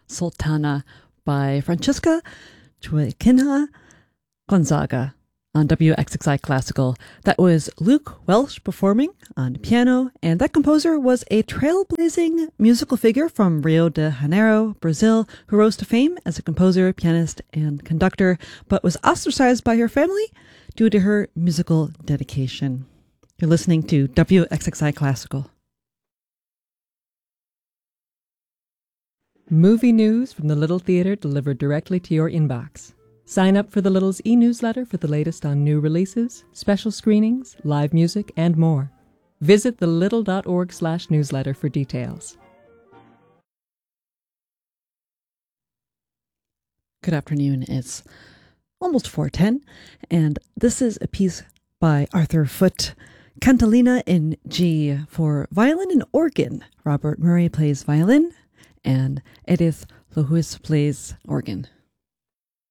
Sultana by Francesca Joaquina Gonzaga on WXXI Classical. That was Luke Welsh performing on piano, and that composer was a trailblazing musical figure from Rio de Janeiro, Brazil, who rose to fame as a composer, pianist, and conductor, but was ostracized by her family due to her musical dedication. You're listening to WXXI Classical. Movie news from the Little Theatre delivered directly to your inbox. Sign up for the Little's e-newsletter for the latest on new releases, special screenings, live music, and more. Visit thelittle.org/newsletter for details. Good afternoon. It's almost 4:10, and this is a piece by Arthur Foote, Cantilena in G for violin and organ. Robert Murray plays violin, and Edith Lohuis plays organ.